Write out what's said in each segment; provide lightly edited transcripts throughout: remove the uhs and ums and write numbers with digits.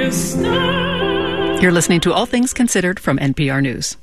You're listening to All Things Considered from NPR News.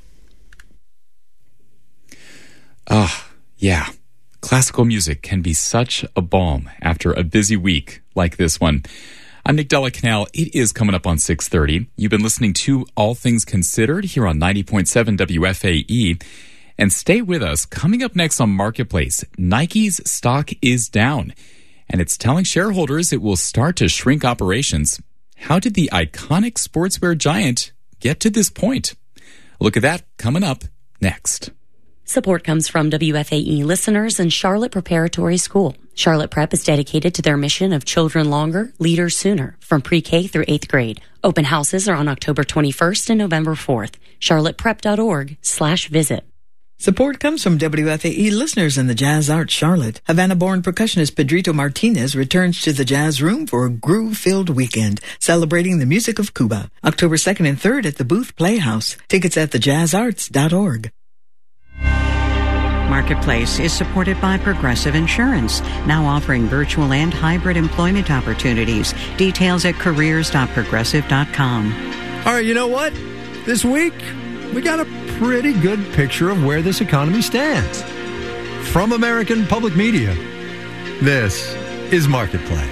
Yeah. Classical music can be such a balm after a busy week like this one. I'm Nick Della Canal. It is coming up on 6:30. You've been listening to All Things Considered here on 90.7 WFAE. And stay with us. Coming up next on Marketplace, Nike's stock is down, and it's telling shareholders it will start to shrink operations. How did the iconic sportswear giant get to this point? A look at that coming up next. Support comes from WFAE listeners and Charlotte Preparatory School. Charlotte Prep is dedicated to their mission of children longer, leaders sooner, from pre-K through 8th grade. Open houses are on October 21st and November 4th. charlotteprep.org/visit. Support comes from WFAE listeners in the Jazz Arts Charlotte. Havana-born percussionist Pedrito Martinez returns to the Jazz Room for a groove-filled weekend, celebrating the music of Cuba. October 2nd and 3rd at the Booth Playhouse. Tickets at thejazzarts.org. Marketplace is supported by Progressive Insurance, now offering virtual and hybrid employment opportunities. Details at careers.progressive.com. All right, you know what? This week, we got a pretty good picture of where this economy stands. From American Public Media, this is Marketplace.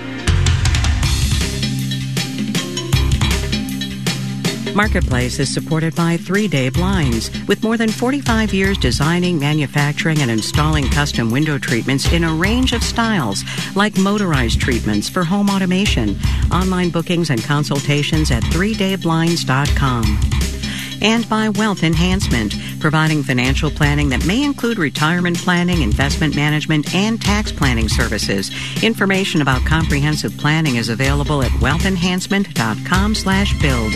Marketplace is supported by 3 Day Blinds. With more than 45 years designing, manufacturing, and installing custom window treatments in a range of styles, like motorized treatments for home automation. Online bookings and consultations at 3dayblinds.com. And by Wealth Enhancement, providing financial planning that may include retirement planning, investment management, and tax planning services. Information about comprehensive planning is available at wealthenhancement.com/build.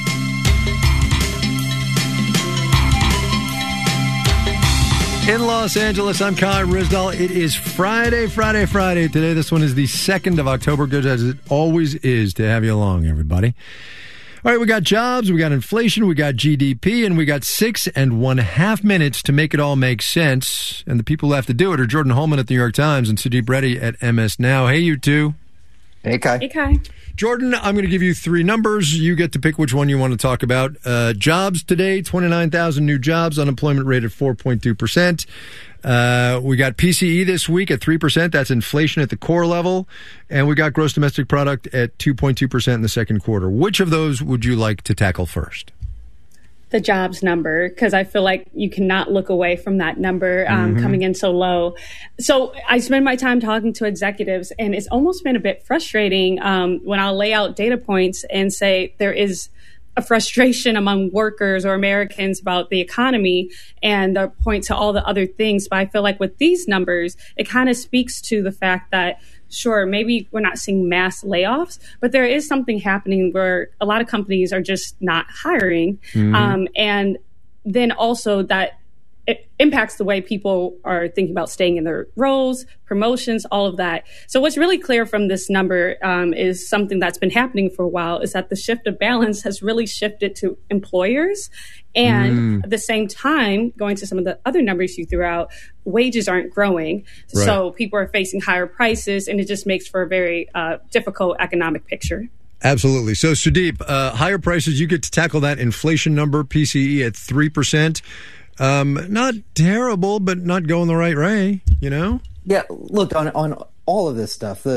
In Los Angeles, I'm Kai Ryssdal. It is Friday. Today, this one is the 2nd of October. Good as it always is to have you along, everybody. All right, we got jobs, we got inflation, we got GDP, and we got 6.5 minutes to make it all make sense. And the people who have to do it are Jordan Holman at the New York Times and Sudeep Reddy at MS Now. Hey, you two. Hey, Kai. Hey, Kai. Jordan, I'm going to give you 3 numbers. You get to pick which one you want to talk about. Jobs today, 29,000 new jobs, unemployment rate at 4.2%. We got PCE this week at 3%. That's inflation at the core level. And we got gross domestic product at 2.2% in the second quarter. Which of those would you like to tackle first? The jobs number, because I feel like you cannot look away from that number coming in so low. So I spend my time talking to executives, and it's almost been a bit frustrating when I'll lay out data points and say there is a frustration among workers or Americans about the economy, and they'll point to all the other things. But I feel like with these numbers, it kind of speaks to the fact that sure, maybe we're not seeing mass layoffs, but there is something happening where a lot of companies are just not hiring. And then also that it impacts the way people are thinking about staying in their roles, promotions, all of that. So what's really clear from this number is something that's been happening for a while, is that the shift of balance has really shifted to employers. And at the same time, going to some of the other numbers you threw out, wages aren't growing. Right. So people are facing higher prices, and it just makes for a very difficult economic picture. Absolutely. So, Sudeep, higher prices, you get to tackle that inflation number, PCE at 3%. Not terrible, but not going the right way, you know? Yeah, look, on all of this stuff,